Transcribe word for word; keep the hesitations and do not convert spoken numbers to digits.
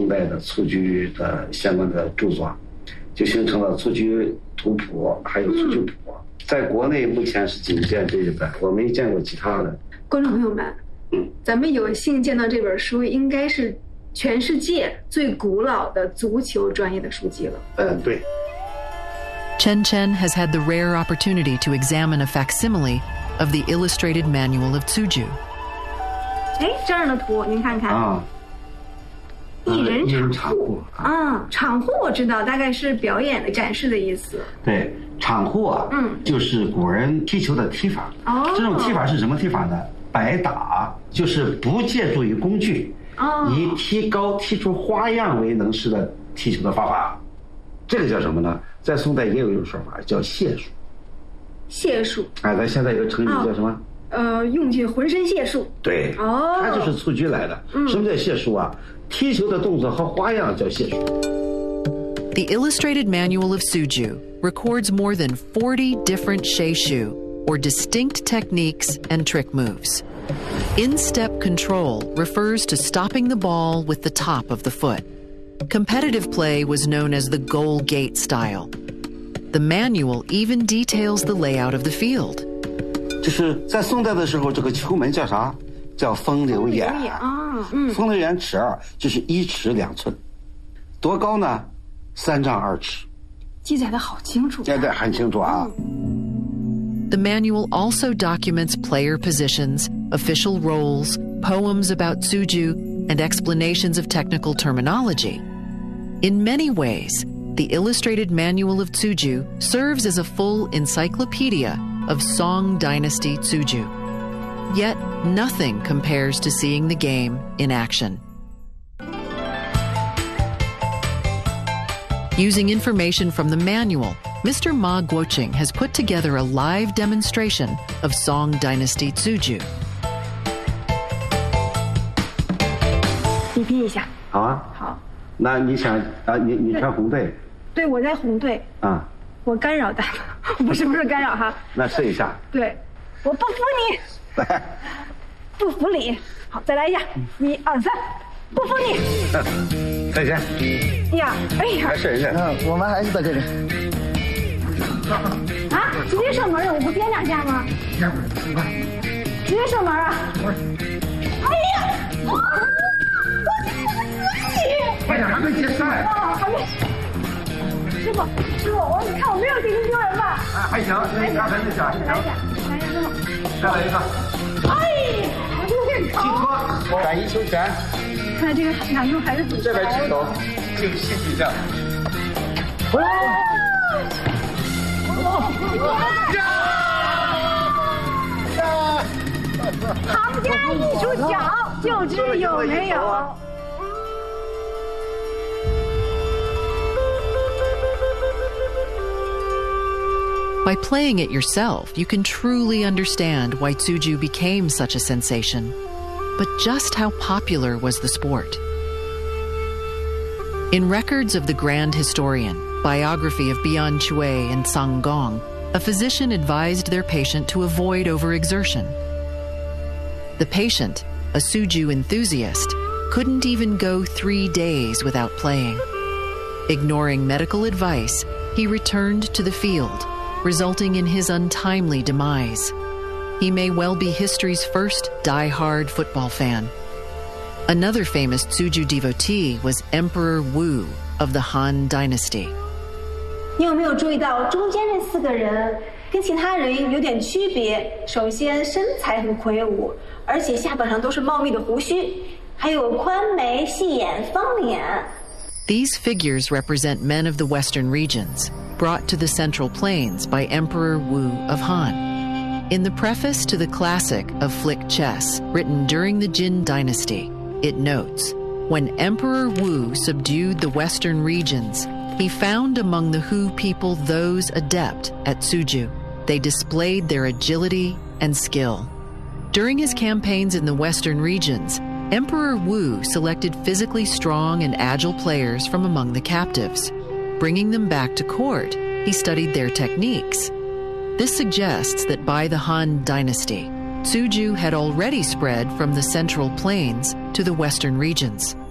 宋代的蹴鞠的相关的著作，就形成了蹴鞠图谱，还有蹴鞠谱。嗯、在国内目前是仅见这一本，我没见过其他的。 观众朋友们， 嗯， 咱们有幸见到这本书，应该是全世界最古老的足球专业的书籍了。 嗯，对。 Chen Chen has had the rare opportunity to examine a facsimile of the illustrated manual of Tsuju. 哎，这样的图您看看啊， 一人场场户啊，场户我知道，大概是表演的展示的意思。 对，场户啊，嗯，就是古人踢球的踢法。哦，这种踢法是什么踢法呢？白打，就是不借助于工具，哦，以踢高踢出花样为能事的踢球的方法。这个叫什么呢？在宋代也有一种说法叫解数。 解数。 哎，咱现在有个成语叫什么？ 哦、呃，用尽浑身解数。 对，哦，它就是蹴鞠来的。嗯、什么叫解数啊？踢球的动作和花样叫解数。 The illustrated manual of Tsuju records more than forty different seishu, or distinct techniques and trick moves. In-step control refers to stopping the ball with the top of the foot. Competitive play was known as the goal gate style. The manual even details the layout of the field. 就是在宋代的时候，这个球门叫啥？叫风流眼啊。嗯，风流眼尺二就是一尺两寸，多高呢？三丈二尺。 记载的好清楚。 对对，很清楚啊。 The manual also documents player positions, official roles, poems about Tsuju, and explanations of technical terminology. In many ways, the illustrated manual of Tsuju serves as a full encyclopedia of Song Dynasty Tsuju. Yet, nothing compares to seeing the game in action. Using information from the manual, Mister Ma Guoqing has put together a live demonstration of Song Dynasty Tsuju. 比拼一下。 好啊。 好。 那你想啊，你你看红队。 对，我在红队。啊。我干扰他，不是不是干扰哈。 那试一下。对， 我不服你。来。不服你。好，再来一下，一二三，不服你。 再见。 呀，哎呀。 还试一下。 嗯，我们还是在这里。 啊！直接射门了，我不颠两下吗？直接射门啊！哎呀！我自己。 快点，还没决赛。 啊，还没。师傅，师傅，我你看我没有丢人丢人吧？ 啊，还行，来一下，来一下， 来一下，来一下，师傅。 再来一个。 哎，有点高。 击托，转移球权。 看来这个难度还是挺高的。 这边击球，就戏剧性。 哇！行家一出脚，就知有没有。 By playing it yourself, you can truly understand why Tsuju became such a sensation. But just how popular was the sport? In Records of the Grand Historian, biography of Bian Chui and Sang Gong, a physician advised their patient to avoid overexertion. The patient, a Tsuju enthusiast, couldn't even go three days without playing. Ignoring medical advice, he returned to the field, resulting in his untimely demise. He may well be history's first die-hard football fan. Another famous Tsuju devotee was Emperor Wu of the Han Dynasty. 你有没有注意到中间这四个人跟其他人有点区别？首先身材很魁梧，而且下巴上都是茂密的胡须，还有宽眉、细眼、方脸。 These figures represent men of the western regions, brought to the Central Plains by Emperor Wu of Han. In the preface to the classic of Flick Chess, written during the Jin Dynasty, it notes, when Emperor Wu subdued the western regions, he found among the Hu people those adept at Tsuju. They displayed their agility and skill. During his campaigns in the western regions, Emperor Wu selected physically strong and agile players from among the captives. Bringing them back to court, he studied their techniques. This suggests that by the Han Dynasty, Tsuju had already spread from the Central Plains to the western regions.